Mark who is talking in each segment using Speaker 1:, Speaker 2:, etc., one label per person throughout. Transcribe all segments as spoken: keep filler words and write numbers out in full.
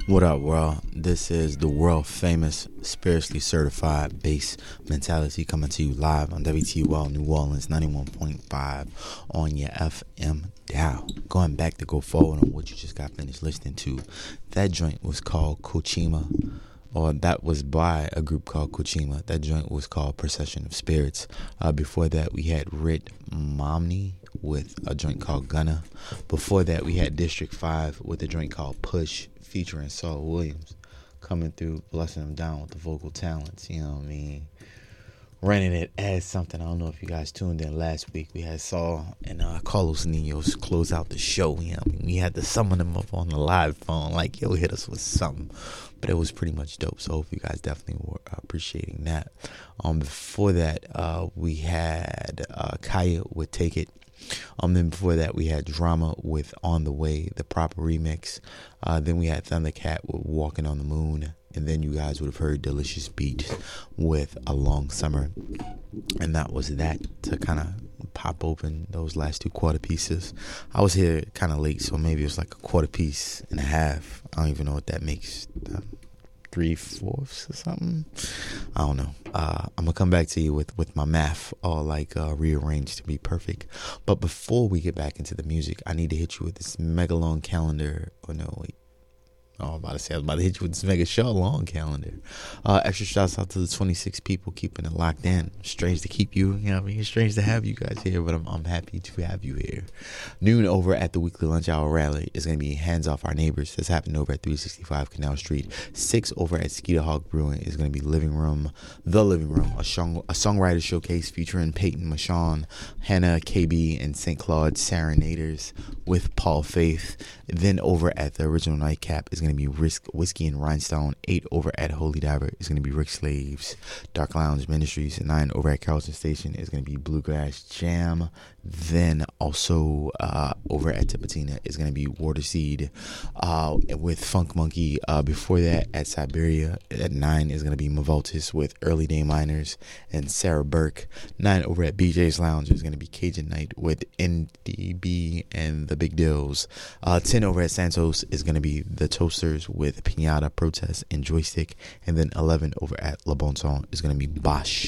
Speaker 1: What up, world? This is the world famous, spiritually certified bass mentality coming to you live on W T U L New Orleans ninety-one point five on your F M dial. Going back to go forward on what you just got finished listening to, that joint was called Kochima, or that was by a group called Kochima. That joint was called Procession of Spirits. Uh, before that, we had Rit Momney with a joint called Gunna. Before that, we had District five with a joint called Push, featuring Saul Williams, coming through, blessing him down with the vocal talents, you know what I mean? Running it as something. I don't know if you guys tuned in last week. We had Saul and uh, Carlos Ninos close out the show. You know what I mean? We had to summon them up on the live phone, like, yo, hit us with something. But it was pretty much dope. So I hope you guys definitely were appreciating that. Um, before that, uh, we had uh, Kaya with Take It. Um, then before that, we had Drama with On the Way, the proper remix. Uh, then we had Thundercat with Walking on the Moon. And then you guys would have heard Delicious Beats with A Long Summer. And that was that to kind of pop open those last two quarter pieces. I was here kind of late, so maybe it was like a quarter piece and a half. I don't even know what that makes. Um, three fourths or something. I don't know. Uh, I'm gonna come back to you with, with my math all like uh, rearranged to be perfect. But before we get back into the music, I need to hit you with this mega long calendar. Oh no, wait. Oh, I'm about to say I was about to hit you with this mega show long calendar. Uh, extra shouts out to the twenty-six people keeping it locked in. Strange to keep you, you know what I mean? It's strange to have you guys here, but I'm I'm happy to have you here. Noon over at the weekly lunch hour rally is going to be Hands Off Our Neighbors. That's happening over at three sixty-five Canal Street. Six over at Skeeter Hawk Brewing is going to be Living Room, The Living Room, a, song, a songwriter showcase featuring Peyton Machon, Hannah K B, and Saint Claude Serenaders with Paul Faith. Then over at the Original Nightcap is going to be Risk Whiskey and Rhinestone. Eight over at Holy Diver is going to be Rick Slaves, Dark Lounge Ministries. Nine over at Carlton Station is going to be Bluegrass Jam. Then also uh, over at Tipatina is going to be Waterseed uh, with Funk Monkey. Uh, before that, at Siberia at nine is going to be Mavoltis with Early Day Miners and Sarah Burke. Nine over at B J's Lounge is going to be Cajun Night with N D B and the Big Dills. Uh, ten over at Santos is going to be The Toasters with Pinata, Protest, and Joystick. And then eleven over at Le Bon Ton is going to be Bosch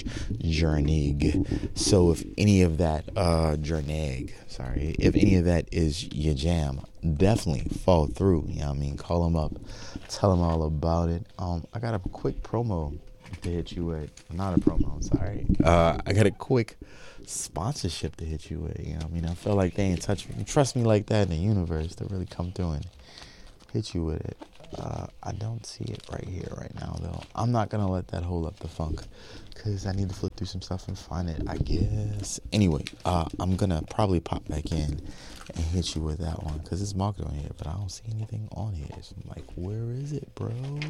Speaker 1: Jernig. So if any of that uh Jernig, sorry, if any of that is your jam, definitely fall through. You know what I mean? Call them up, tell them all about it. Um, I got a quick promo to hit you with. Not a promo, I'm sorry. Uh, I got a quick sponsorship to hit you with. You know what I mean? I feel like they ain't touch me. Trust me like that in the universe to really come through and hit you with it. Uh, I don't see it right here right now though. I'm not gonna let that hold up the funk because I need to flip through some stuff and find it, I guess. Anyway, uh, I'm gonna probably pop back in and hit you with that one because it's marked on here, but I don't see anything on here. So I'm like, where is it, bro?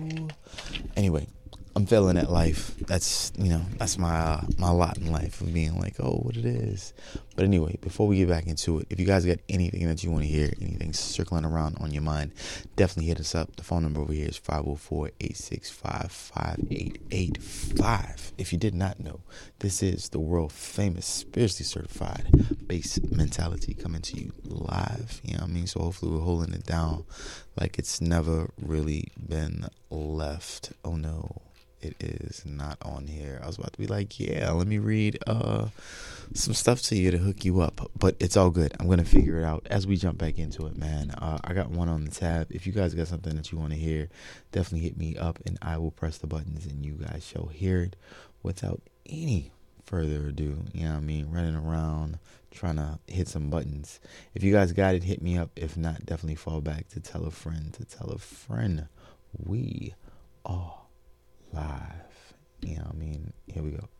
Speaker 1: Anyway, I'm feeling that life. That's, you know, that's my uh, my lot in life of being like, oh, what it is. But anyway, before we get back into it, if you guys got anything that you want to hear, anything circling around on your mind, definitely hit us up. The phone number over here is five oh four, eight six five, five eight eight five. If you did not know, this is the world famous, spiritually certified bass mentality coming to you live. You know what I mean? So hopefully we're holding it down like it's never really been left. Oh no. It is not on here. I was about to be like, yeah, let me read uh, some stuff to you to hook you up. But it's all good. I'm going to figure it out as we jump back into it, man. Uh, I got one on the tab. If you guys got something that you want to hear, definitely hit me up and I will press the buttons and you guys shall hear it without any further ado. You know what I mean? Running around trying to hit some buttons. If you guys got it, hit me up. If not, definitely fall back to tell a friend to tell a friend. We are live. You know what I mean? Here we go.